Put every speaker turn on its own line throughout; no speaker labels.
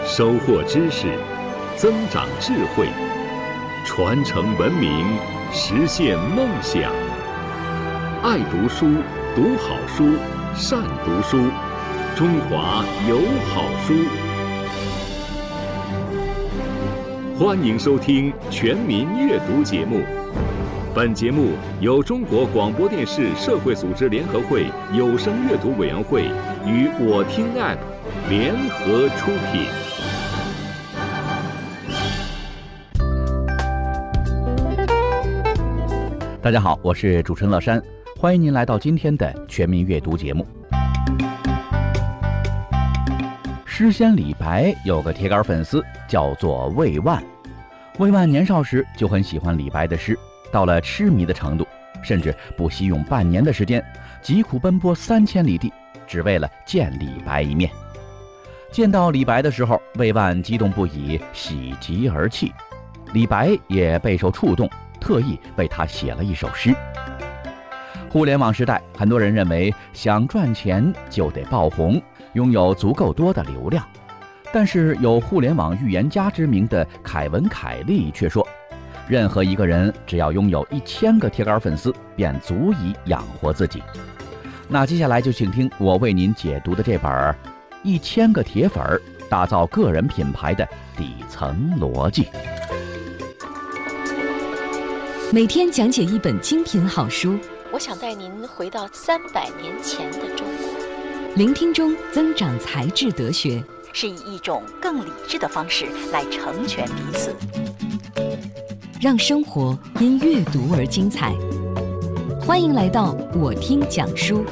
收获知识，增长智慧，传承文明，实现梦想。爱读书，读好书，善读书，中华有好书。欢迎收听全民阅读节目。本节目由中国广播电视社会组织联合会有声阅读委员会与我听 App 联合出品。
大家好，我是主持人乐山，欢迎您来到今天的全民阅读节目。诗仙李白有个铁杆粉丝叫做魏万，魏万年少时就很喜欢李白的诗，到了痴迷的程度，甚至不惜用半年的时间疾苦奔波3000里地，只为了见李白一面。见到李白的时候，魏万激动不已，喜极而泣。李白也备受触动，特意为他写了一首诗。互联网时代，很多人认为想赚钱就得爆红，拥有足够多的流量。但是有互联网预言家之名的凯文·凯利却说，任何一个人只要拥有1000个铁杆粉丝，便足以养活自己。那接下来就请听我为您解读的这本《1000个铁粉打造个人品牌的底层逻辑》。
每天讲解一本精品好书，
我想带您回到300年前的中国，
聆听中增长才智德学，
是以一种更理智的方式来成全彼此，
让生活因阅读而精彩。欢迎来到我听讲书。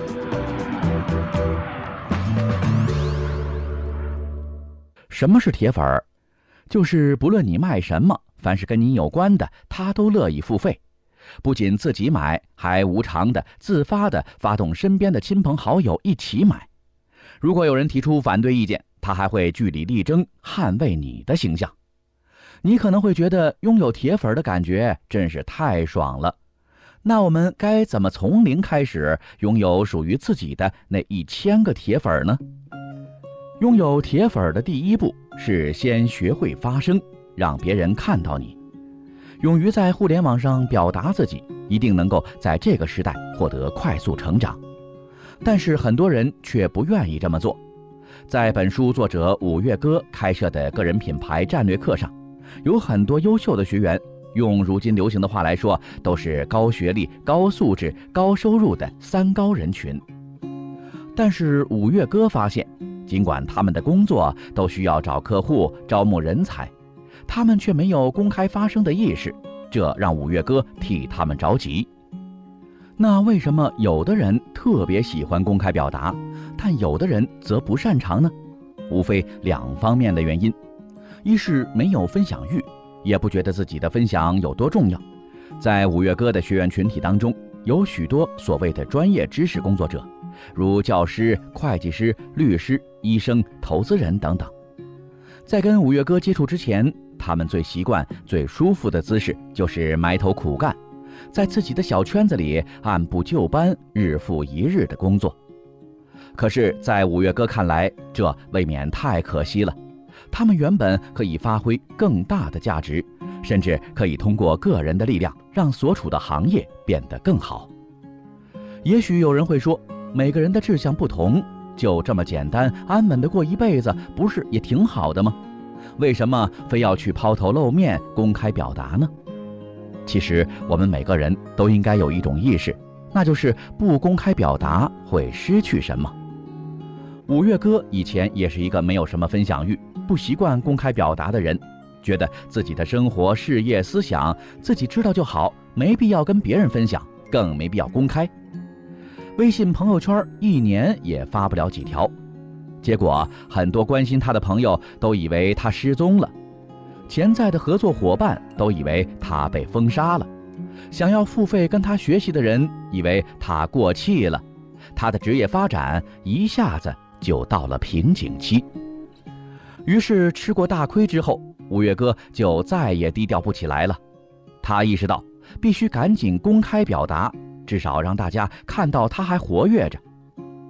什么是铁粉？就是不论你卖什么，凡是跟你有关的，他都乐意付费，不仅自己买，还无偿的、自发的发动身边的亲朋好友一起买。如果有人提出反对意见，他还会据理力争，捍卫你的形象。你可能会觉得拥有铁粉的感觉真是太爽了。那我们该怎么从零开始拥有属于自己的那1000个铁粉呢？拥有铁粉的第一步是先学会发声，让别人看到你。勇于在互联网上表达自己，一定能够在这个时代获得快速成长。但是很多人却不愿意这么做。在本书作者五月歌开设的个人品牌战略课上，有很多优秀的学员，用如今流行的话来说，都是高学历、高素质、高收入的3高人群。但是五月歌发现，尽管他们的工作都需要找客户、招募人才，他们却没有公开发声的意识，这让五月歌替他们着急。那为什么有的人特别喜欢公开表达，但有的人则不擅长呢？无非2方面的原因。一是没有分享欲，也不觉得自己的分享有多重要。在五月歌的学员群体当中，有许多所谓的专业知识工作者，如教师、会计师、律师、医生、投资人等等。在跟五月歌接触之前，他们最习惯、最舒服的姿势就是埋头苦干，在自己的小圈子里按部就班，日复一日的工作。可是在五月歌看来，这未免太可惜了。他们原本可以发挥更大的价值，甚至可以通过个人的力量让所处的行业变得更好。也许有人会说，每个人的志向不同，就这么简单安稳地过一辈子，不是也挺好的吗？为什么非要去抛头露面公开表达呢？其实我们每个人都应该有一种意识，那就是不公开表达会失去什么。五月歌以前也是一个没有什么分享欲、不习惯公开表达的人，觉得自己的生活、事业、思想自己知道就好，没必要跟别人分享，更没必要公开。微信朋友圈1年也发不了几条，结果很多关心他的朋友都以为他失踪了，潜在的合作伙伴都以为他被封杀了，想要付费跟他学习的人以为他过气了，他的职业发展一下子就到了瓶颈期。于是吃过大亏之后，五月歌就再也低调不起来了。他意识到必须赶紧公开表达，至少让大家看到他还活跃着。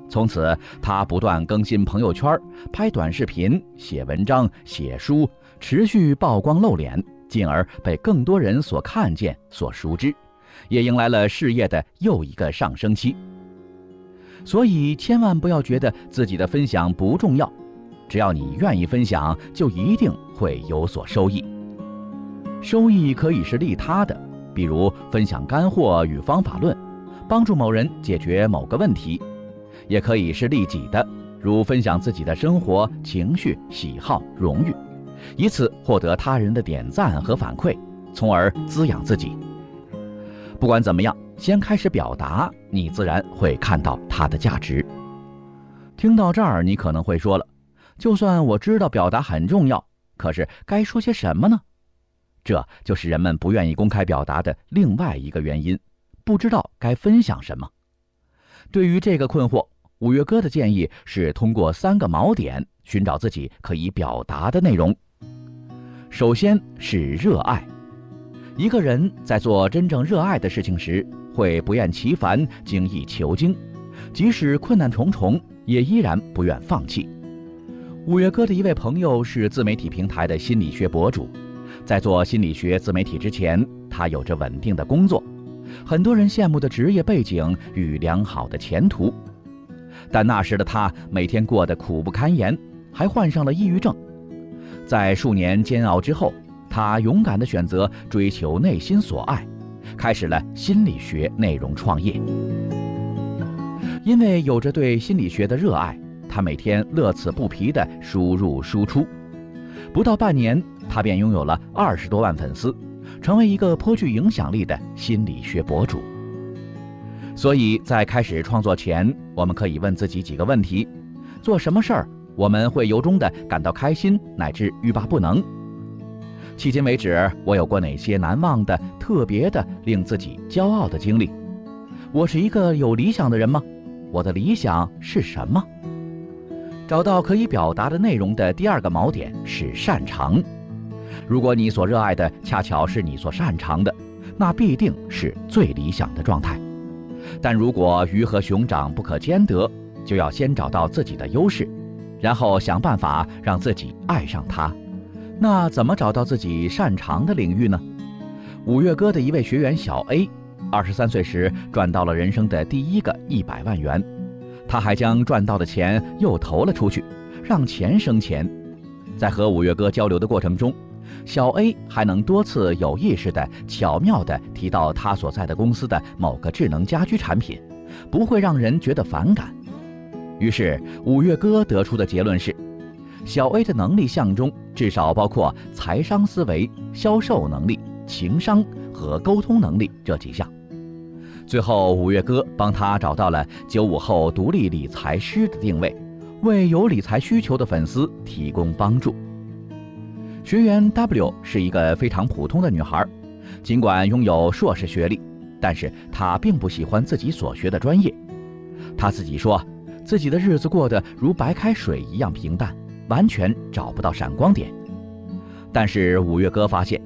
从此他不断更新朋友圈，拍短视频，写文章，写书，持续曝光露脸，进而被更多人所看见所熟知，也迎来了事业的又一个上升期。所以千万不要觉得自己的分享不重要，只要你愿意分享，就一定会有所收益。收益可以是利他的，比如分享干货与方法论，帮助某人解决某个问题；也可以是利己的，如分享自己的生活、情绪、喜好、荣誉，以此获得他人的点赞和反馈，从而滋养自己。不管怎么样，先开始表达，你自然会看到它的价值。听到这儿，你可能会说了，就算我知道表达很重要，可是该说些什么呢？这就是人们不愿意公开表达的另外一个原因，不知道该分享什么。对于这个困惑，五月哥的建议是通过3个锚点寻找自己可以表达的内容。首先是热爱。一个人在做真正热爱的事情时，会不厌其烦，精益求精，即使困难重重，也依然不愿放弃。五月哥的一位朋友是自媒体平台的心理学博主，在做心理学自媒体之前，他有着稳定的工作，很多人羡慕的职业背景与良好的前途。但那时的他每天过得苦不堪言，还患上了抑郁症。在数年煎熬之后，他勇敢地选择追求内心所爱，开始了心理学内容创业。因为有着对心理学的热爱，他每天乐此不疲地输入输出，不到半年，他便拥有了20多万粉丝，成为一个颇具影响力的心理学博主。所以在开始创作前，我们可以问自己几个问题：做什么事儿我们会由衷地感到开心乃至欲罢不能？迄今为止，我有过哪些难忘的、特别的、令自己骄傲的经历？我是一个有理想的人吗？我的理想是什么？找到可以表达的内容的第2个锚点是擅长。如果你所热爱的恰巧是你所擅长的，那必定是最理想的状态。但如果鱼和熊掌不可兼得，就要先找到自己的优势，然后想办法让自己爱上它。那怎么找到自己擅长的领域呢？五月哥的一位学员小 A，23岁时赚到了人生的第1个100万元，他还将赚到的钱又投了出去，让钱生钱。在和五月哥交流的过程中，小 A 还能多次有意识地、巧妙地提到他所在的公司的某个智能家居产品，不会让人觉得反感。于是五月哥得出的结论是，小 A 的能力项中至少包括财商思维、销售能力、情商和沟通能力这几项。最后五月哥帮他找到了95后独立理财师的定位，为有理财需求的粉丝提供帮助。学员 W 是一个非常普通的女孩，尽管拥有硕士学历，但是她并不喜欢自己所学的专业。她自己说，自己的日子过得如白开水一样平淡，完全找不到闪光点。但是五月哥发现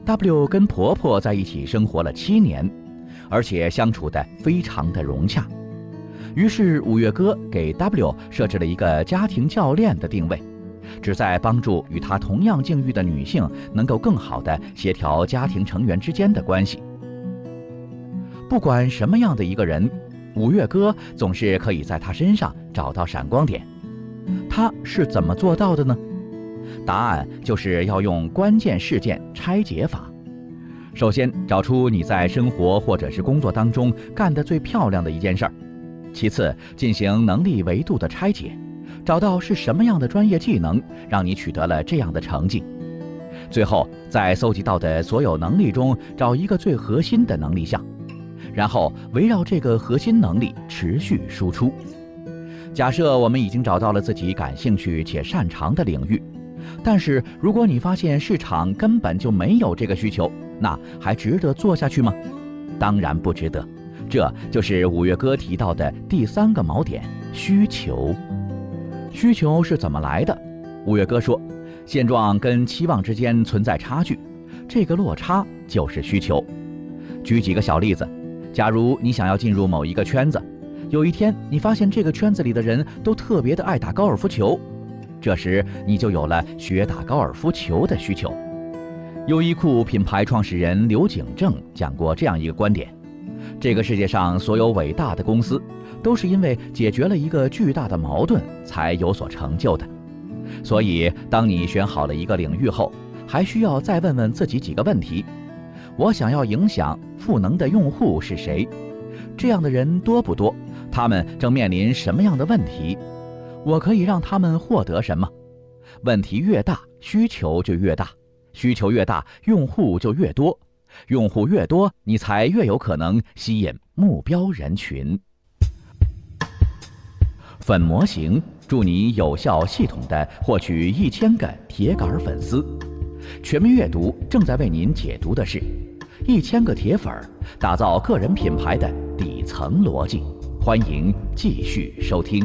W 跟婆婆在一起生活了7年，而且相处得非常的融洽。于是五月哥给 W 设置了一个家庭教练的定位，旨在帮助与她同样境遇的女性能够更好地协调家庭成员之间的关系。不管什么样的一个人，五月哥总是可以在他身上找到闪光点。他是怎么做到的呢？答案就是要用关键事件拆解法。首先找出你在生活或者是工作当中干得最漂亮的一件事儿，其次进行能力维度的拆解，找到是什么样的专业技能让你取得了这样的成绩。最后在搜集到的所有能力中找一个最核心的能力项，然后围绕这个核心能力持续输出。假设我们已经找到了自己感兴趣且擅长的领域，但是如果你发现市场根本就没有这个需求，那还值得做下去吗？当然不值得。这就是五月哥提到的第3个锚点：需求。需求是怎么来的？五月哥说，现状跟期望之间存在差距，这个落差就是需求。举几个小例子，假如你想要进入某一个圈子， 有一天，你发现这个圈子里的人都特别的爱打高尔夫球，这时你就有了学打高尔夫球的需求。优衣库品牌创始人刘景正讲过这样一个观点：这个世界上所有伟大的公司，都是因为解决了一个巨大的矛盾才有所成就的。所以，当你选好了一个领域后，还需要再问问自己几个问题：我想要影响赋能的用户是谁？这样的人多不多？他们正面临什么样的问题？我可以让他们获得什么？问题越大，需求就越大，需求越大，用户就越多，用户越多，你才越有可能吸引目标人群。粉模型助你有效系统地获取1000个铁杆粉丝。全民阅读正在为您解读的是1000个铁粉打造个人品牌的底层逻辑。欢迎继续收听。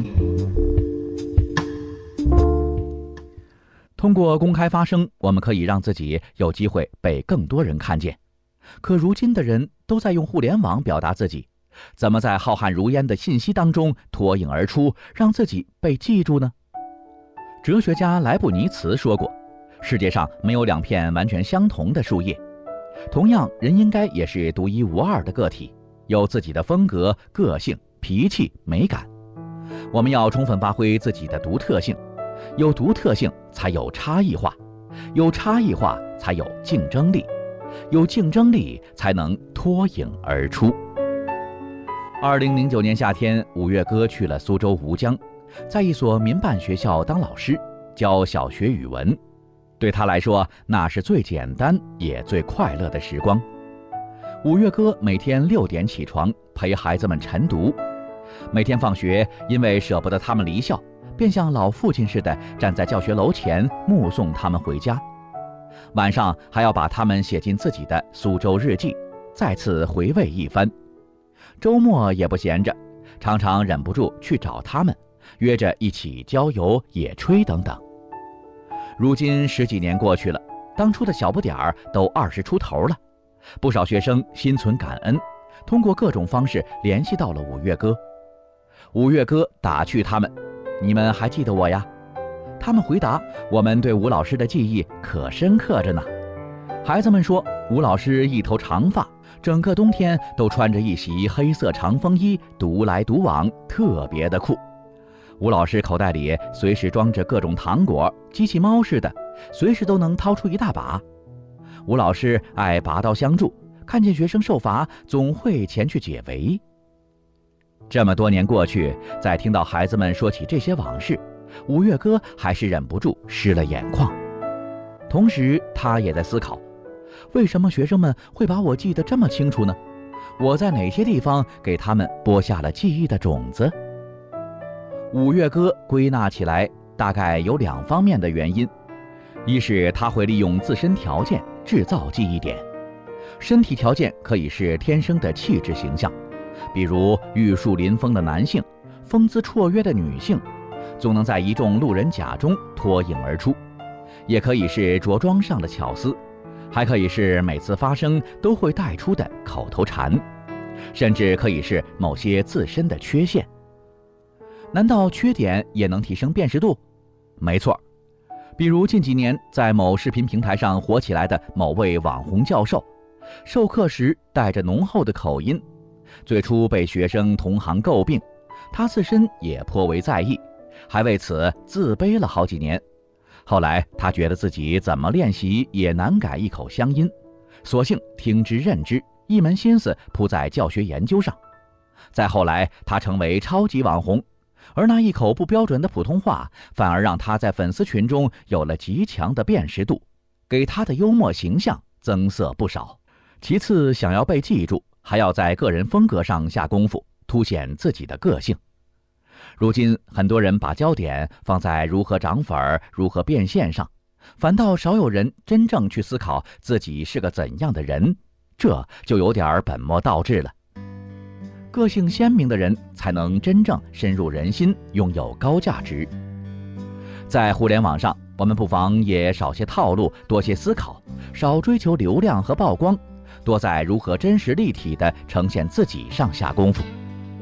通过公开发声，我们可以让自己有机会被更多人看见。可如今的人都在用互联网表达自己，怎么在浩瀚如烟的信息当中脱颖而出，让自己被记住呢？哲学家莱布尼茨说过，世界上没有2片完全相同的树叶，同样，人应该也是独一无二的个体，有自己的风格、个性、脾气、美感。我们要充分发挥自己的独特性，有独特性才有差异化，有差异化才有竞争力，有竞争力才能脱颖而出。2009年夏天，五月歌去了苏州吴江，在一所民办学校当老师，教小学语文。对他来说，那是最简单也最快乐的时光。五月歌每天6点起床，陪孩子们晨读。每天放学，因为舍不得他们离校，便像老父亲似的站在教学楼前目送他们回家。晚上还要把他们写进自己的苏州日记，再次回味一番。周末也不闲着，常常忍不住去找他们，约着一起郊游、野炊等等。如今10几年过去了，当初的小不点儿都20出头了，不少学生心存感恩，通过各种方式联系到了五月歌。五月歌打趣他们：“你们还记得我呀？”他们回答：“我们对吴老师的记忆可深刻着呢。”孩子们说，吴老师一头长发，整个冬天都穿着一袭黑色长风衣，独来独往，特别的酷。吴老师口袋里随时装着各种糖果，机器猫似的，随时都能掏出一大把。吴老师爱拔刀相助，看见学生受罚，总会前去解围。这么多年过去，在听到孩子们说起这些往事，五月歌还是忍不住湿了眼眶。同时，他也在思考，为什么学生们会把我记得这么清楚呢？我在哪些地方给他们播下了记忆的种子？五月歌归纳起来，大概有2方面的原因。一是他会利用自身条件制造记忆点，身体条件可以是天生的气质形象，比如玉树临风的男性，风姿绰约的女性，总能在一众路人甲中脱颖而出；也可以是着装上的巧思，还可以是每次发声都会带出的口头禅，甚至可以是某些自身的缺陷。难道缺点也能提升辨识度？没错，比如近几年在某视频平台上火起来的某位网红教授，授课时带着浓厚的口音，最初被学生同行诟病，他自身也颇为在意，还为此自卑了好几年。后来他觉得自己怎么练习也难改一口乡音，索性听之任之，一门心思扑在教学研究上。再后来他成为超级网红，而那一口不标准的普通话反而让他在粉丝群中有了极强的辨识度，给他的幽默形象增色不少。其次，想要被记住，还要在个人风格上下功夫，凸显自己的个性。如今很多人把焦点放在如何涨粉、如何变现上，反倒少有人真正去思考自己是个怎样的人，这就有点本末倒置了。个性鲜明的人才能真正深入人心，拥有高价值。在互联网上，我们不妨也少些套路，多些思考，少追求流量和曝光，多在如何真实立体地呈现自己上下功夫。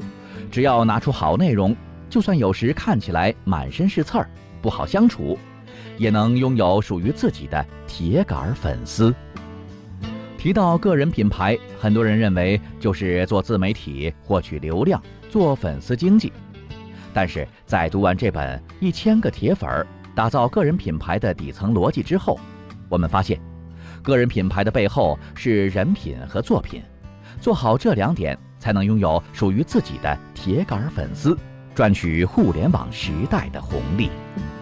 只要拿出好内容，就算有时看起来满身是刺儿，不好相处，也能拥有属于自己的铁杆粉丝。提到个人品牌，很多人认为就是做自媒体获取流量，做粉丝经济。但是在读完这本1000个铁粉打造个人品牌的底层逻辑之后，我们发现个人品牌的背后是人品和作品，做好这2点才能拥有属于自己的铁杆粉丝，赚取互联网时代的红利。